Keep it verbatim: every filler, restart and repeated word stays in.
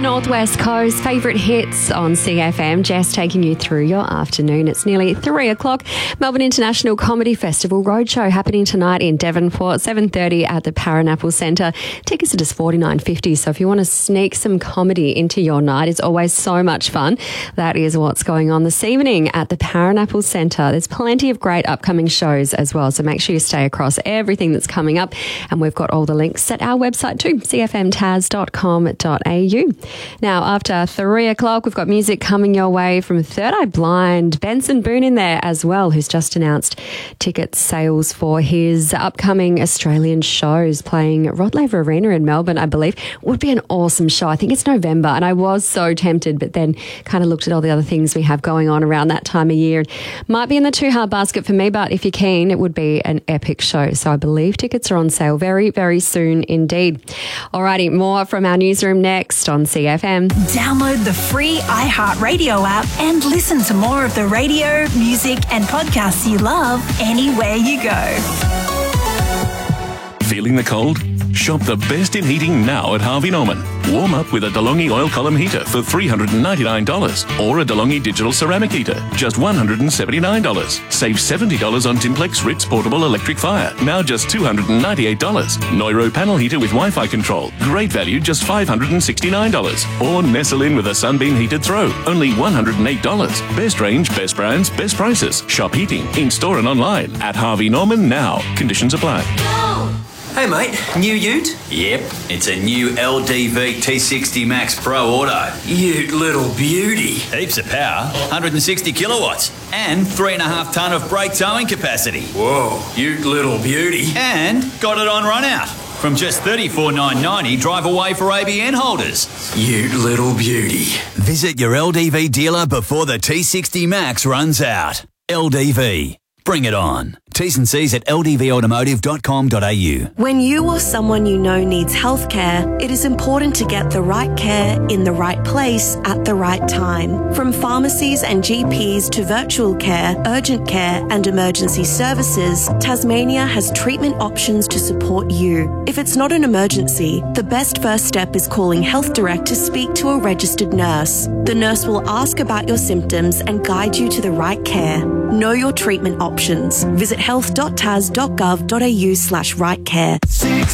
The Northwest Coast favourite hits on C F M. Jess taking you through your afternoon. It's nearly three o'clock. Melbourne International Comedy Festival Roadshow happening tonight in Devonport, seven thirty at the Paranapple Centre. Tickets are just forty-nine fifty. So if you want to sneak some comedy into your night, it's always so much fun. That is what's going on this evening at the Paranapple Centre. There's plenty of great upcoming shows as well. So make sure you stay across everything that's coming up. And we've got all the links at our website too, c f m taz dot com dot a u. Now, after three o'clock, we've got music coming your way from Third Eye Blind. Benson Boone in there as well, who's just announced ticket sales for his upcoming Australian shows playing Rod Laver Arena in Melbourne, I believe. Would be an awesome show. I think it's November, and I was so tempted, but then kind of looked at all the other things we have going on around that time of year. Might be in the too hard basket for me, but if you're keen, it would be an epic show. So I believe tickets are on sale very, very soon indeed. Alrighty, more from our newsroom next on C F M. Download the free iHeartRadio app and listen to more of the radio, music and podcasts you love anywhere you go. Feeling the cold? Shop the best in heating now at Harvey Norman. Warm up with a DeLonghi oil column heater for three hundred ninety-nine dollars or a DeLonghi digital ceramic heater, just one hundred seventy-nine dollars. Save seventy dollars on Timplex Ritz portable electric fire, now just two hundred ninety-eight dollars. Neuro panel heater with Wi-Fi control, great value, just five hundred sixty-nine dollars. Or nestle in with a Sunbeam heated throw, only one hundred eight dollars. Best range, best brands, best prices. Shop heating in store and online at Harvey Norman now. Conditions apply. Hey mate, new ute? Yep, it's a new L D V T sixty Max Pro Auto. Ute little beauty. Heaps of power, one hundred sixty kilowatts, and three and a half tonne of brake towing capacity. Whoa, ute little beauty. And got it on run out. From just thirty-four thousand nine hundred ninety dollars, drive away for A B N holders. Ute little beauty. Visit your L D V dealer before the T sixty Max runs out. L D V. Bring it on. T's and C's at l d v automotive dot com dot a u. When you or someone you know needs healthcare, it is important to get the right care in the right place at the right time. From pharmacies and G Ps to virtual care, urgent care and emergency services, Tasmania has treatment options to support you. If it's not an emergency, the best first step is calling Health Direct to speak to a registered nurse. The nurse will ask about your symptoms and guide you to the right care. Know your treatment options. Visit health dot tas dot gov dot a u slash right care.